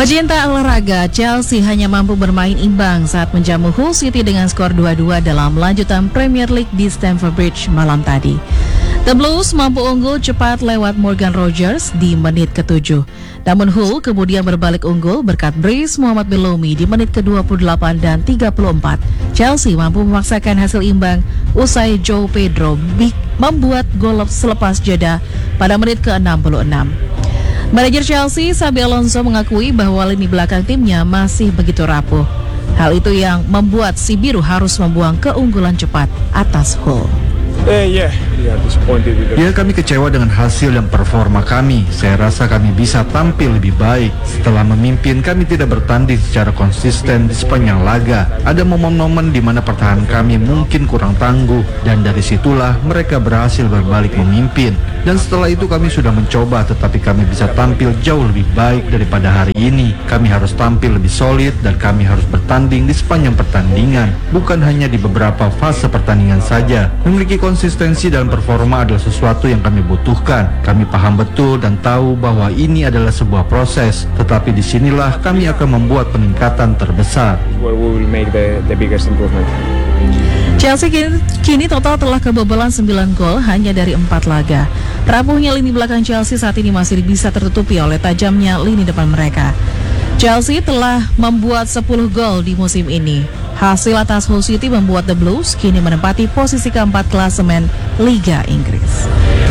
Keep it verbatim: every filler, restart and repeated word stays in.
Pecinta olahraga, Chelsea hanya mampu bermain imbang saat menjamu Hull City dengan skor dua dua dalam lanjutan Premier League di Stamford Bridge malam tadi. The Blues mampu unggul cepat lewat Morgan Rogers di menit ketujuh. Namun Hull kemudian berbalik unggul berkat brace Mohamed Bellomi di menit ke dua puluh delapan dan tiga puluh empat. Chelsea mampu memaksakan hasil imbang usai Joe Pedro membuat gol selepas jeda pada menit ke enam puluh enam. Manajer Chelsea, Xabi Alonso mengakui bahwa lini belakang timnya masih begitu rapuh. Hal itu yang membuat si biru harus membuang keunggulan cepat atas Hull. Uh, yeah, yeah, disappointed with it. Ya, kami kecewa dengan hasil dan performa kami. Saya rasa kami bisa tampil lebih baik. Setelah memimpin, kami tidak bertanding secara konsisten di sepanjang laga. Ada momen-momen di mana pertahanan kami mungkin kurang tangguh, dan dari situlah mereka berhasil berbalik memimpin. Dan setelah itu kami sudah mencoba, tetapi kami bisa tampil jauh lebih baik daripada hari ini. Kami harus tampil lebih solid dan kami harus bertanding di sepanjang pertandingan, bukan hanya di beberapa fase pertandingan saja. Memiliki konsistensi dalam performa adalah sesuatu yang kami butuhkan. Kami paham betul dan tahu bahwa ini adalah sebuah proses, tetapi disinilah kami akan membuat peningkatan terbesar. Where we will make the, the biggest improvement. Chelsea kini, kini total telah kebobolan sembilan gol hanya dari empat laga. Rapuhnya lini belakang Chelsea saat ini masih bisa tertutupi oleh tajamnya lini depan mereka. Chelsea telah membuat sepuluh gol di musim ini. Hasil atas Hull City membuat The Blues kini menempati posisi keempat klasemen Liga Inggris.